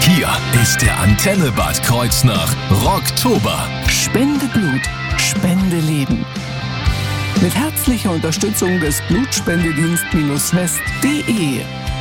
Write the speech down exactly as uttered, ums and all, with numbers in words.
Hier ist der Antenne Bad Kreuznach Rocktober. Spende Blut, spende Leben. Mit herzlicher Unterstützung des Blutspendedienst-west punkt de